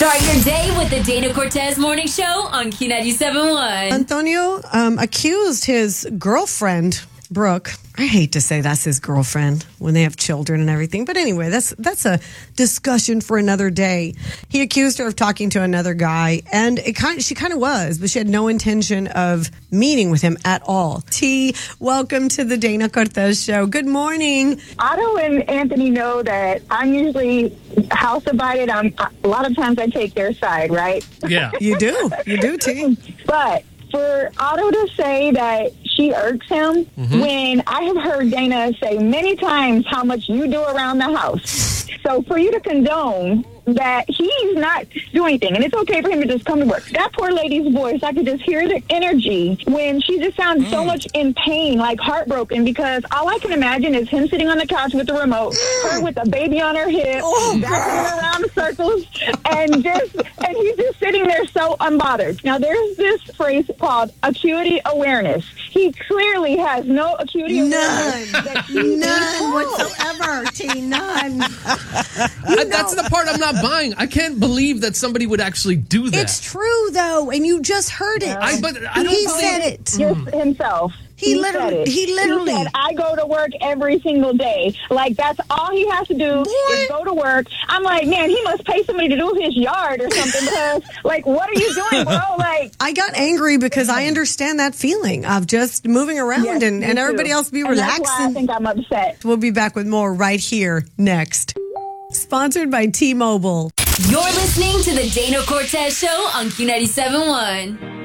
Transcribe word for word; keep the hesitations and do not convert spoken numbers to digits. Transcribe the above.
Start your day with the Dana Cortez Morning Show on Q ninety-seven point one. Antonio um, accused his girlfriend, Brooke. I hate to say that's his girlfriend when they have children and everything. But anyway, that's that's a discussion for another day. He accused her of talking to another guy, and it kind she kind of was, but she had no intention of meeting with him at all. T, welcome to the Dana Cortez Show. Good morning. Otto and Anthony know that I'm usually house divided. I'm, a lot of times I take their side, right? Yeah. You do. You do, T. But for Otto to say that she irks him, mm-hmm. when I have heard Dana say many times how much you do around the house. So for you to condone that he's not doing anything, and it's okay for him to just come to work. That poor lady's voice, I could just hear the energy when she just sounds mm. so much in pain, like heartbroken, because all I can imagine is him sitting on the couch with the remote, her with a baby on her hip, oh, bouncing around in circles, and just and he's just sitting there so unbothered. Now, there's this phrase called acuity awareness. He clearly has no acuity awareness. None. None whatsoever, T. None. I, that's the part I'm not buying. I can't believe that somebody would actually do that. It's true, though, and you just heard it. I, but I don't he believe said it. Just himself. He, he literally, said it. he literally. He said, I go to work every single day. Like, that's all he has to do Boy. is go to work. I'm like, man, he must pay somebody to do his yard or something because, like, what are you doing, bro? Like, I got angry because I understand that feeling of just moving around yes, and, and everybody else be and relaxed. That's why I think I'm upset. We'll be back with more right here next. Sponsored by T-Mobile. You're listening to the Dana Cortez Show on Q ninety-seven point one.